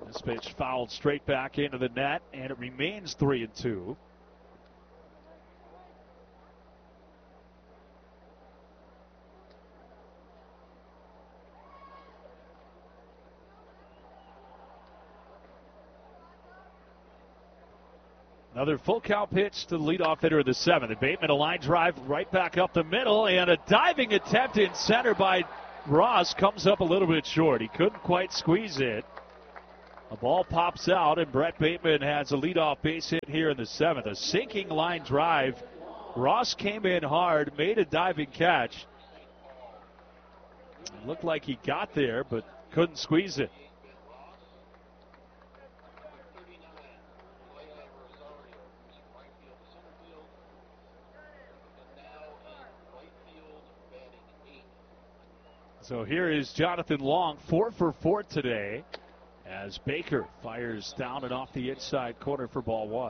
This pitch fouled straight back into the net, and it remains 3-2. Another full count pitch to the leadoff hitter of the seventh. And Bateman, a line drive right back up the middle, and a diving attempt in center by Ross comes up a little bit short. He couldn't quite squeeze it. A ball pops out, and Brett Bateman has a leadoff base hit here in the seventh. A sinking line drive. Ross came in hard, made a diving catch. It looked like he got there, but couldn't squeeze it. So here is Jonathan Long, 4 for 4 today, as Baker fires down and off the inside corner for ball one.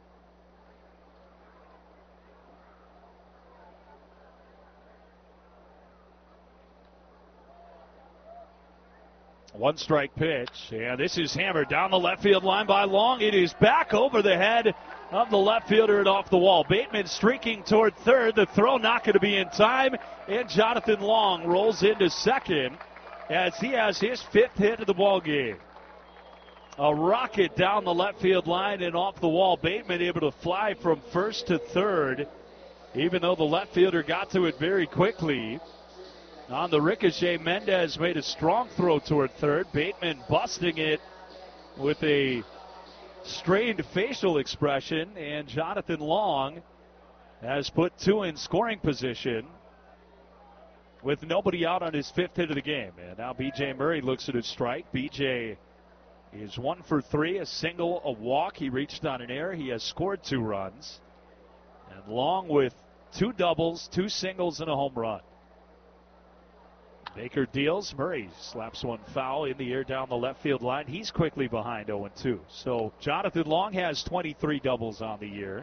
One strike pitch, and this is hammered down the left field line by Long. It is back over the head of the left fielder and off the wall. Bateman streaking toward third. The throw not going to be in time, and Jonathan Long rolls into second as he has his fifth hit of the ball game. A rocket down the left field line and off the wall. Bateman able to fly from first to third, even though the left fielder got to it very quickly. On the ricochet, Mendez made a strong throw toward third. Bateman busting it with a strained facial expression, and Jonathan Long has put two in scoring position with nobody out on his fifth hit of the game. And now B.J. Murray looks at his strike. B.J. is 1 for 3, a single, a walk. He reached on an error. He has scored 2 runs. And Long with 2 doubles, 2 singles, and a home run. Baker deals. Murray slaps one foul in the air down the left field line. He's quickly behind 0-2. So Jonathan Long has 23 doubles on the year.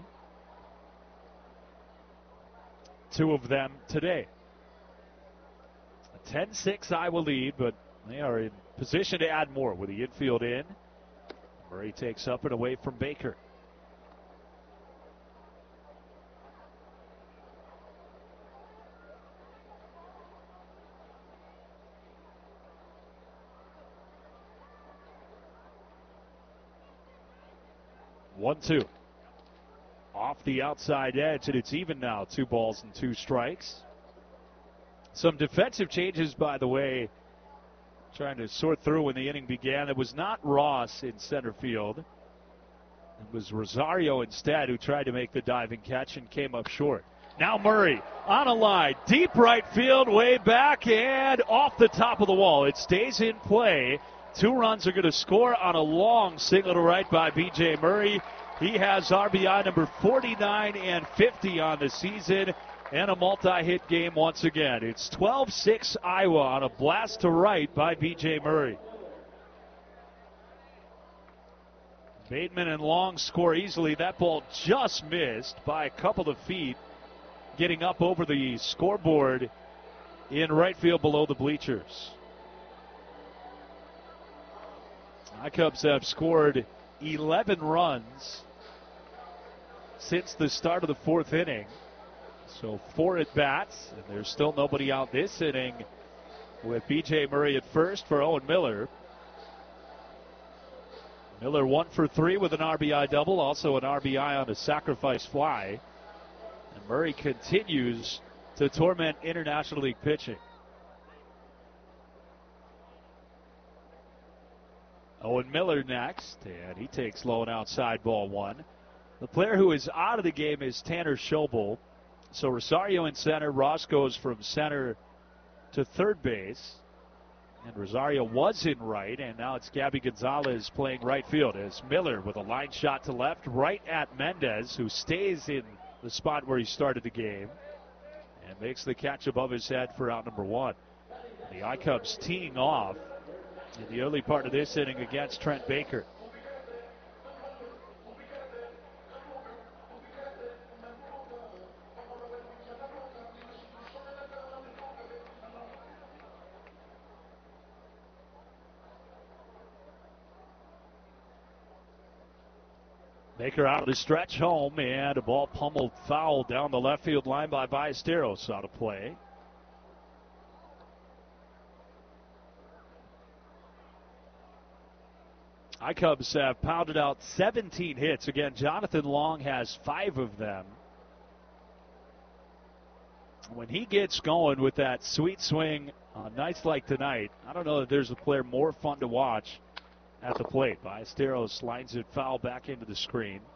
2 of them today. A 10-6 Iowa lead, but they are in position to add more with the infield in. Murray takes up and away from Baker. One, 2. Off the outside edge, and it's even now. 2 balls and 2 strikes. Some defensive changes, by the way, trying to sort through when the inning began. It was not Ross in center field. It was Rosario instead who tried to make the diving catch and came up short. Now Murray on a line, deep right field, way back, and off the top of the wall. It stays in play. 2 runs are going to score on a long single to right by B.J. Murray. He has RBI number 49 and 50 on the season, and a multi-hit game once again. It's 12-6 Iowa on a blast to right by B.J. Murray. Bateman and Long score easily. That ball just missed by a couple of feet, getting up over the scoreboard in right field below the bleachers. The Cubs have scored 11 runs since the start of the 4th inning. So 4 at bats, and there's still nobody out this inning with B.J. Murray at first for Owen Miller. Miller 1 for 3 with an RBI double, also an RBI on a sacrifice fly. And Murray continues to torment International League pitching. Owen Miller next, and he takes low and outside ball 1. The player who is out of the game is Tanner Schobel. So Rosario in center. Ross goes from center to third base. And Rosario was in right, and now it's Gabby Gonzalez playing right field as Miller with a line shot to left, right at Mendez, who stays in the spot where he started the game and makes the catch above his head for out number 1. The I-Cubs teeing off in the early part of this inning against Trent Baker. Baker out of the stretch home, and a ball pummeled foul down the left field line by Ballesteros out of play. Cubs have pounded out 17 hits. Again, Jonathan Long has 5 of them. When he gets going with that sweet swing on nights like tonight, I don't know that there's a player more fun to watch at the plate. Ballesteros lines it foul back into the screen.